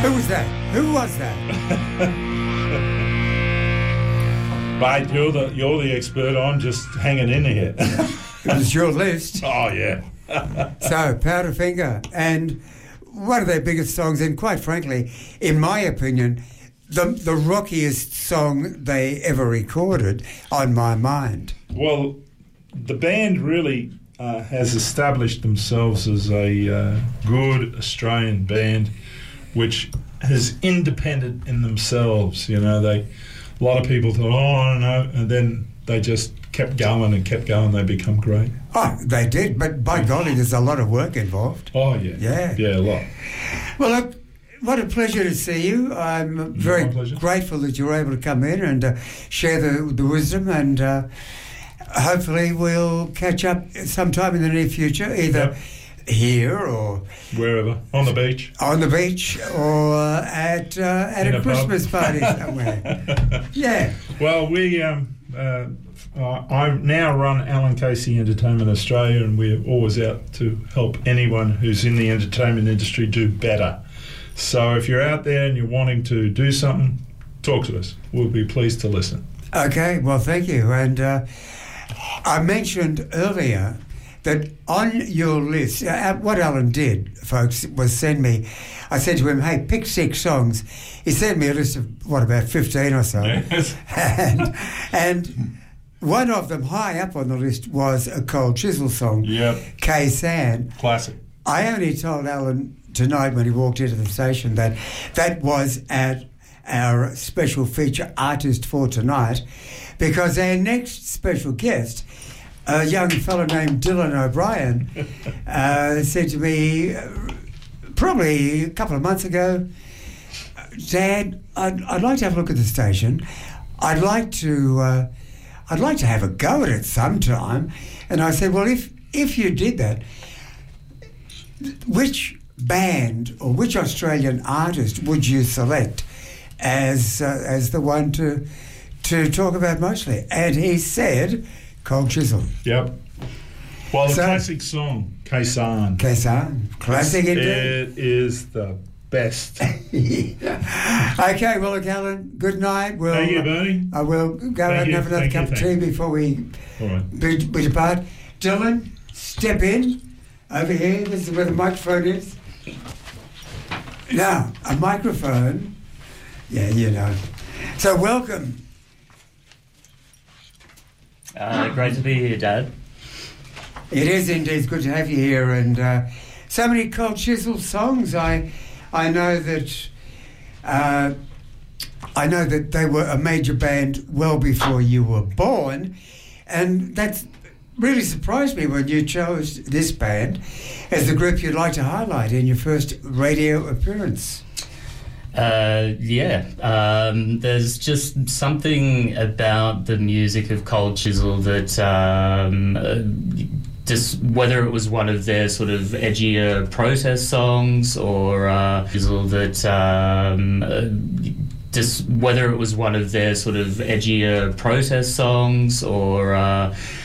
Who was that? Who was that? Mate, you're the expert. I'm just hanging in here. It was your list. Oh, yeah. So, Powderfinger, and one of their biggest songs, and quite frankly, in my opinion, the rockiest song they ever recorded, On My Mind. Well, the band really has established themselves as a good Australian band, which is independent in themselves. You know, a lot of people thought, oh, I don't know, and then they just kept going and kept going. They become great. Oh, they did, but by golly, there's a lot of work involved. Oh, yeah. Yeah, a lot. Well, look, what a pleasure to see you. I'm very grateful that you were able to come in and share the wisdom, and hopefully we'll catch up sometime in the near future, either here or wherever, on the beach or at a Christmas party somewhere. Yeah. Well, we I now run Alan Casey Entertainment Australia, and we're always out to help anyone who's in the entertainment industry do better. So if you're out there and you're wanting to do something, talk to us. We'll be pleased to listen. Okay, well, thank you. And I mentioned earlier that on your list, what Alan did, folks, was send me, I said to him, hey, pick 6 songs. He sent me a list of, about 15 or so. Yes. and one of them high up on the list was a Cold Chisel song. Yep. K-San. Classic. I only told Alan tonight when he walked into the station that was at our special feature artist for tonight, because our next special guest, a young fellow named Dylan O'Brien, said to me probably a couple of months ago, Dad, I'd like to have a look at the station. I'd like to have a go at it sometime. And I said, well, if you did that, which band or which Australian artist would you select as the one to talk about mostly? And he said Cold Chisel. Yep. Well, the classic song, K-San. K-San. Classic indeed. It is the best. Okay, well, look, Alan, good night. Thank you, Bernie. I will go out and have another cup of tea before we depart. Dylan, step in over here. This is where the microphone is. Now, a microphone. Yeah, you know. So, welcome. Great to be here, Dad. It is indeed. It's good to have you here, and so many Cold Chisel songs. I know that they were a major band well before you were born, and that's really surprised me when you chose this band as the group you'd like to highlight in your first radio appearance. There's just something about the music of Cold Chisel that just whether it was one of their sort of edgier protest songs or Chisel that just whether it was one of their sort of edgier protest songs or